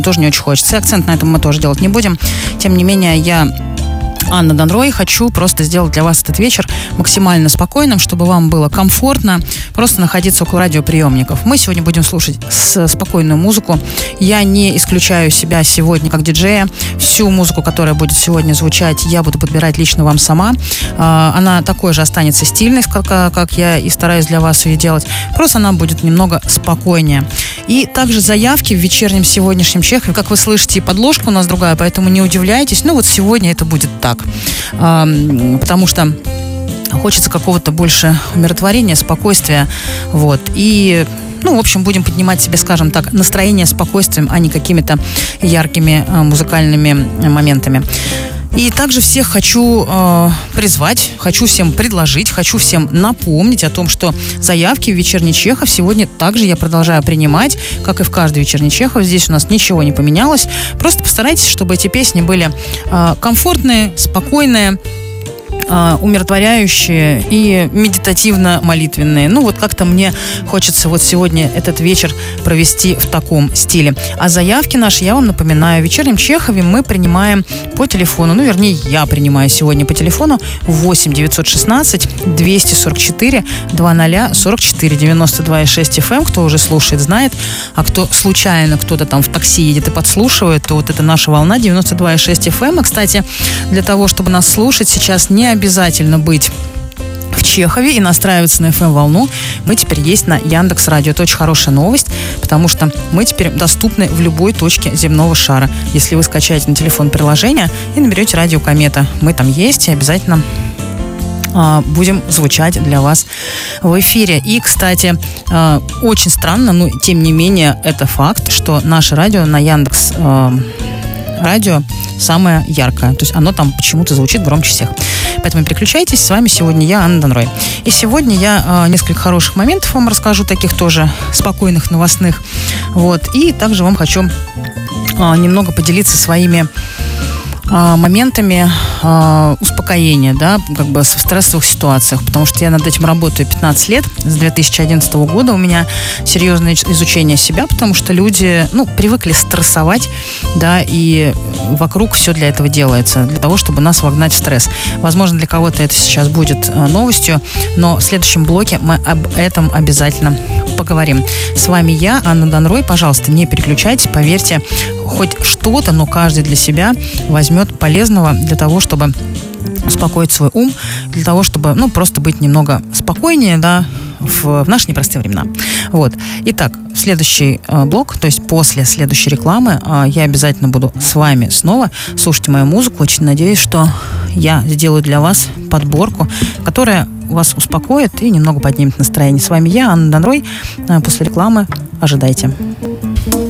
тоже не очень хочется. И акцент на этом мы тоже делать не будем. Тем не менее, я, Анна Донрой, хочу просто сделать для вас этот вечер максимально спокойным, чтобы вам было комфортно просто находиться около радиоприемников. Мы сегодня будем слушать спокойную музыку. Я не исключаю себя сегодня как диджея. Всю музыку, которая будет сегодня звучать, я буду подбирать лично вам сама. Она такой же останется стильной, как я и стараюсь для вас ее делать. Просто она будет немного спокойнее. И также заявки в вечернем сегодняшнем Чехове. Как вы слышите, и подложка у нас другая, поэтому не удивляйтесь. Вот сегодня это будет так. Потому что хочется какого-то больше умиротворения, спокойствия. И, в общем, будем поднимать себе, скажем так, настроение спокойствием, а не какими-то яркими музыкальными моментами. И также всех хочу призвать, хочу всем предложить, хочу всем напомнить о том, что заявки в вечерний Чехов сегодня также я продолжаю принимать, как и в каждый вечерний Чехов. Здесь у нас ничего не поменялось. Просто постарайтесь, чтобы эти песни были комфортные, спокойные, умиротворяющие и медитативно-молитвенные. Как-то мне хочется сегодня этот вечер провести в таком стиле. А заявки наши, я вам напоминаю, в вечернем Чехове мы принимаем по телефону, я принимаю сегодня по телефону 8 916 244 2044 92,6 FM. Кто уже слушает, знает, а кто случайно, кто-то там в такси едет и подслушивает, то это наша волна 92,6 FM. И, кстати, для того, чтобы нас слушать, сейчас не обязательно быть в Чехове и настраиваться на FM-волну. Мы теперь есть на Яндекс.Радио. Это очень хорошая новость, потому что мы теперь доступны в любой точке земного шара. Если вы скачаете на телефон приложение и наберете «Радио Комета», мы там есть и обязательно будем звучать для вас в эфире. И, кстати, очень странно, но тем не менее это факт, что наше радио на Яндекс радио самое яркое. То есть оно там почему-то звучит громче всех. Поэтому переключайтесь. С вами сегодня я, Анна Донрой. И сегодня я несколько хороших моментов вам расскажу, таких тоже спокойных, новостных. И также вам хочу немного поделиться своими моментами успокоения, в стрессовых ситуациях, потому что я над этим работаю 15 лет, с 2011 года у меня серьезное изучение себя, потому что люди, привыкли стрессовать, и вокруг все для этого делается, для того, чтобы нас вогнать в стресс. Возможно, для кого-то это сейчас будет новостью, но в следующем блоке мы об этом обязательно поговорим. С вами я, Анна Донрой. Пожалуйста, не переключайтесь, поверьте, хоть что-то, но каждый для себя возьмет полезного для того, чтобы успокоить свой ум, для того, чтобы, просто быть немного спокойнее, в наши непростые времена. Итак, следующий блок, то есть после следующей рекламы, я обязательно буду с вами снова. Слушайте мою музыку. Очень надеюсь, что я сделаю для вас подборку, которая вас успокоит и немного поднимет настроение. С вами я, Анна Донрой. После рекламы ожидайте.